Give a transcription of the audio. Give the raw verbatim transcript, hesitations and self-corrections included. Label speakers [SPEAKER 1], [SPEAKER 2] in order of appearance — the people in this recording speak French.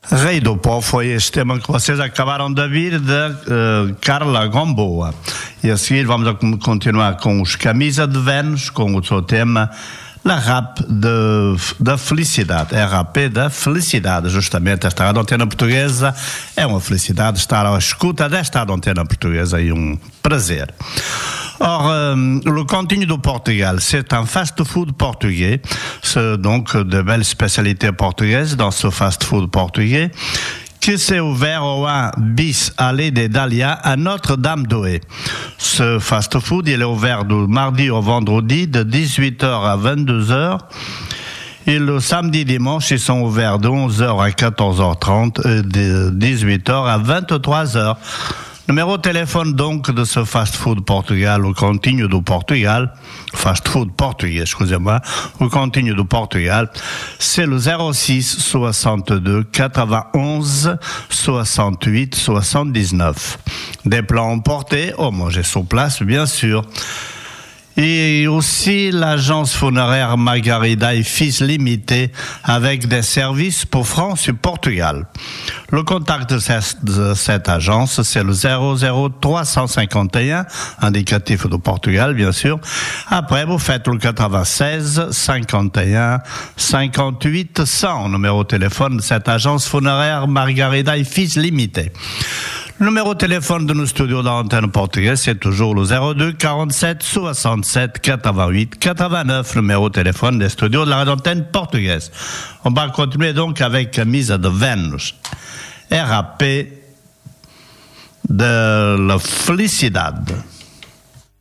[SPEAKER 1] Rei do Pó foi este tema que vocês acabaram de ouvir de uh, Carla Gamboa. E a seguir vamos a continuar com os Camisa de Vênus, com o seu tema La Rap de, da Felicidade. R A P da Felicidade, justamente. Esta antena portuguesa é uma felicidade estar à escuta desta antena portuguesa e um prazer. Or, euh, le Continue du Portugal, c'est un fast-food portugais, c'est donc de belles spécialités portugaises dans ce fast-food portugais, qui s'est ouvert au un bis Allée des Dahlias à Notre-Dame-d'Oé. Ce fast-food, il est ouvert du mardi au vendredi de dix-huit heures à vingt-deux heures. Et le samedi dimanche, ils sont ouverts de onze heures à quatorze heures trente et de dix-huit heures à vingt-trois heures. Numéro de téléphone donc de ce fast-food Portugal, au Continue du Portugal, fast-food portugais, excusez-moi, au Continue du Portugal, c'est le zéro six soixante-deux quatre-vingt-onze soixante-huit soixante-dix-neuf. Des plats emportés, oh manger sur place bien sûr. Et aussi l'agence funéraire Margarida et Fils Limité avec des services pour France et Portugal. Le contact de cette, de cette agence, c'est le zéro zéro trois cent cinquante et un, indicatif de Portugal, bien sûr. Après, vous faites le quatre-vingt-seize cinquante et un cinquante-huit cent, numéro de téléphone de cette agence funéraire Margarida et Fils Limité. Le numéro de téléphone de nos studios d'antenne portugaise, c'est toujours le zéro deux quarante-sept soixante-sept quatre-vingt-huit quatre-vingt-neuf, numéro de téléphone des studios de la radio antenne portugaise. On va continuer donc avec Camisa de Vênus, R A P de la Felicidade.